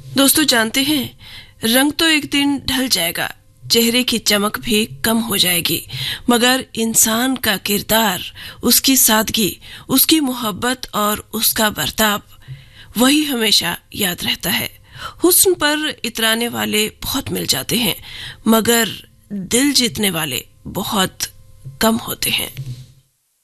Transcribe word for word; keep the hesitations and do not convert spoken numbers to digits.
दोस्तों, जानते हैं, रंग तो एक दिन ढल जाएगा, चेहरे की चमक भी कम हो जाएगी, मगर इंसान का किरदार, उसकी सादगी, उसकी मोहब्बत और उसका बर्ताव, वही हमेशा याद रहता है। हुस्न पर इतराने वाले बहुत मिल जाते हैं, मगर दिल जीतने वाले बहुत कम होते हैं।